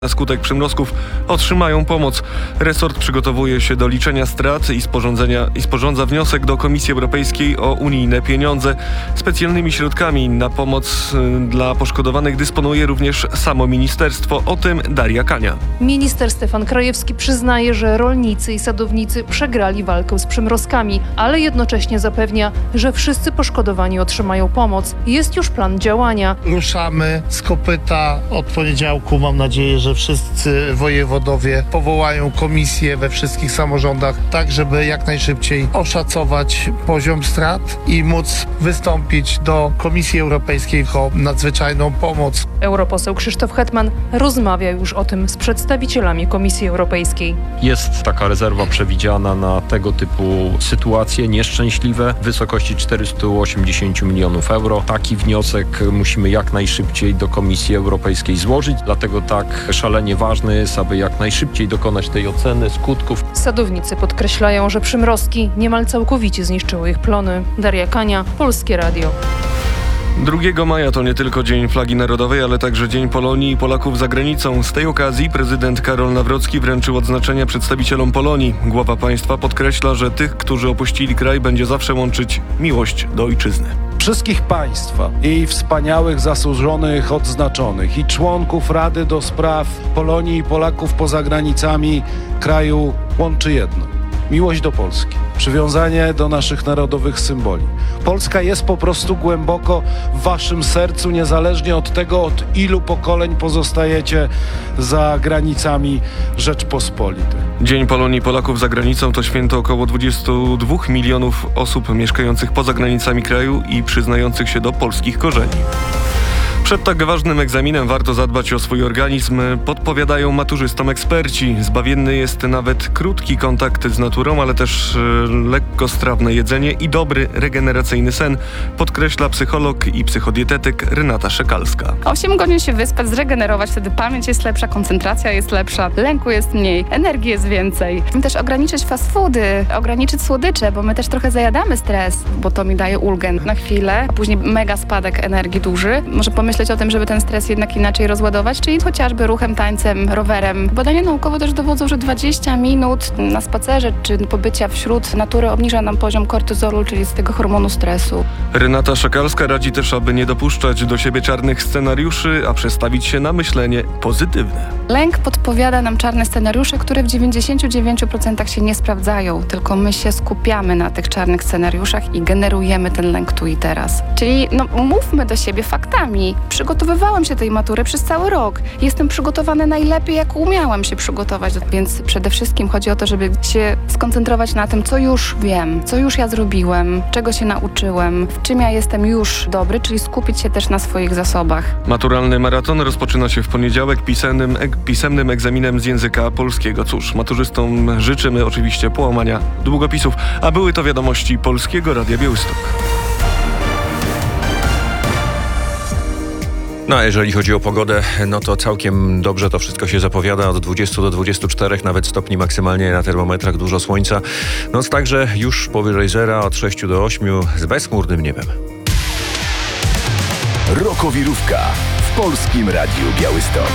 Na skutek przymrozków otrzymają pomoc. Resort przygotowuje się do liczenia strat i sporządza wniosek do Komisji Europejskiej o unijne pieniądze. Specjalnymi środkami na pomoc dla poszkodowanych dysponuje również samo ministerstwo. O tym Daria Kania. Minister Stefan Krajewski przyznaje, że rolnicy i sadownicy przegrali walkę z przymrozkami, ale jednocześnie zapewnia, że wszyscy poszkodowani otrzymają pomoc. Jest już plan działania. Ruszamy z kopyta od poniedziałku. Mam nadzieję, że wszyscy wojewodowie powołają komisje we wszystkich samorządach, tak żeby jak najszybciej oszacować poziom strat i móc wystąpić do Komisji Europejskiej o nadzwyczajną pomoc. Europoseł Krzysztof Hetman rozmawia już o tym z przedstawicielami Komisji Europejskiej. Jest taka rezerwa przewidziana na tego typu sytuacje nieszczęśliwe w wysokości 480 milionów euro. Taki wniosek musimy jak najszybciej do Komisji Europejskiej złożyć, dlatego tak szalenie ważne jest, aby jak najszybciej dokonać tej oceny skutków. Sadownicy podkreślają, że przymrozki niemal całkowicie zniszczyły ich plony. Daria Kania, Polskie Radio. 2 maja to nie tylko Dzień Flagi Narodowej, ale także Dzień Polonii i Polaków za granicą. Z tej okazji prezydent Karol Nawrocki wręczył odznaczenia przedstawicielom Polonii. Głowa państwa podkreśla, że tych, którzy opuścili kraj, będzie zawsze łączyć miłość do ojczyzny. Wszystkich państwa i wspaniałych, zasłużonych, odznaczonych i członków Rady do Spraw Polonii i Polaków poza granicami kraju łączy jedno. Miłość do Polski, przywiązanie do naszych narodowych symboli. Polska jest po prostu głęboko w waszym sercu, niezależnie od tego, od ilu pokoleń pozostajecie za granicami Rzeczpospolitej. Dzień Polonii i Polaków za granicą to święto około 22 milionów osób mieszkających poza granicami kraju i przyznających się do polskich korzeni. Przed tak ważnym egzaminem warto zadbać o swój organizm, podpowiadają maturzystom eksperci. Zbawienny jest nawet krótki kontakt z naturą, ale też lekkostrawne jedzenie i dobry, regeneracyjny sen, podkreśla psycholog i psychodietetyk Renata Szekalska. 8 godzin się wyspać, zregenerować, wtedy pamięć jest lepsza, koncentracja jest lepsza, lęku jest mniej, energii jest więcej. Też ograniczyć fast foody, ograniczyć słodycze, bo my też trochę zajadamy stres, bo to mi daje ulgę na chwilę, a później mega spadek energii duży. Może pomyśleć o tym, żeby ten stres jednak inaczej rozładować, czyli chociażby ruchem, tańcem, rowerem. Badania naukowe też dowodzą, że 20 minut na spacerze czy pobycia wśród natury obniża nam poziom kortyzolu, czyli z tego hormonu stresu. Renata Szekalska radzi też, aby nie dopuszczać do siebie czarnych scenariuszy, a przestawić się na myślenie pozytywne. Lęk podpowiada nam czarne scenariusze, które w 99% się nie sprawdzają, tylko my się skupiamy na tych czarnych scenariuszach i generujemy ten lęk tu i teraz. Czyli mówmy do siebie faktami. Przygotowywałam się tej matury przez cały rok. Jestem przygotowana najlepiej, jak umiałam się przygotować. Więc przede wszystkim chodzi o to, żeby się skoncentrować na tym, co już wiem, co już ja zrobiłem, czego się nauczyłem, w czym ja jestem już dobry, czyli skupić się też na swoich zasobach. Maturalny maraton rozpoczyna się w poniedziałek pisemnym egzaminem z języka polskiego. Cóż, maturzystom życzymy oczywiście połamania długopisów, a były to wiadomości Polskiego Radia Białystok. No a jeżeli chodzi o pogodę, no to całkiem dobrze to wszystko się zapowiada. Od 20 do 24 nawet stopni maksymalnie na termometrach, dużo słońca. Noc także już powyżej zera, od 6 do 8 z bezchmurnym niebem. Rokowirówka w Polskim Radiu Białystok.